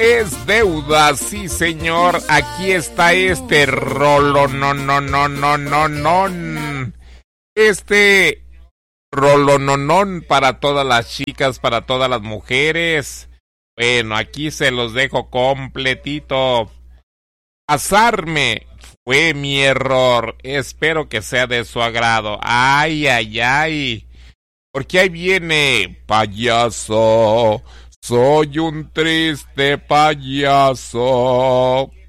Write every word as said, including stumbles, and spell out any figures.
Es deuda, sí señor. Aquí está este rolo, no, no, no, no, no, no. Este rolo, no, no, para todas las chicas, para todas las mujeres. Bueno, aquí se los dejo completito. Casarme fue mi error. Espero que sea de su agrado. Ay, ay, ay. Porque ahí viene payaso. Soy un triste payaso.